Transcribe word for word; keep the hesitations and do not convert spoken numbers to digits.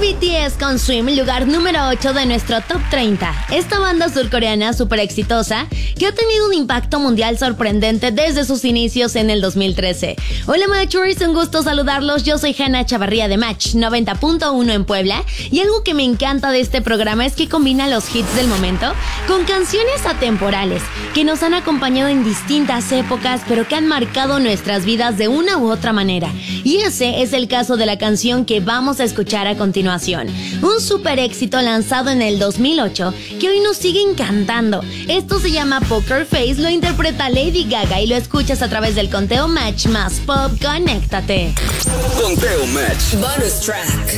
B T S con Swim, lugar número ocho de nuestro Top treinta. Esta banda surcoreana súper exitosa que ha tenido un impacto mundial sorprendente desde sus inicios en el dos mil trece. Hola Matchers, un gusto saludarlos. Yo soy Hanna Chavarría de Match noventa punto uno en Puebla, y algo que me encanta de este programa es que combina los hits del momento con canciones atemporales que nos han acompañado en distintas épocas, pero que han marcado nuestras vidas de una u otra manera. Y ese es el caso de la canción que vamos a escuchar a continuación. Un super éxito lanzado en el dos mil ocho que hoy nos sigue encantando. Esto se llama Poker Face, lo interpreta Lady Gaga y lo escuchas a través del conteo Match más Pop. Conéctate. Conteo Match. Bonus track.